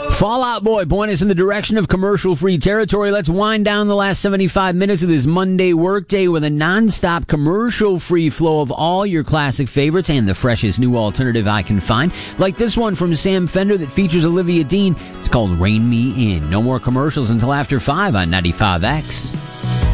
Fall Out Boy, point us in the direction of commercial-free territory. Let's wind down the last 75 minutes of this Monday workday with a non-stop commercial-free flow of all your classic favorites and the freshest new alternative I can find. Like this one from Sam Fender that features Olivia Dean. It's called Rain Me In. No more commercials until after 5 on 95X.